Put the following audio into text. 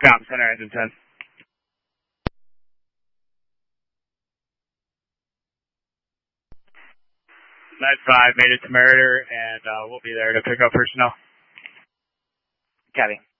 Com Center, engine 10. 95 made it to Meritor, and we'll be there to pick up personnel. Copy.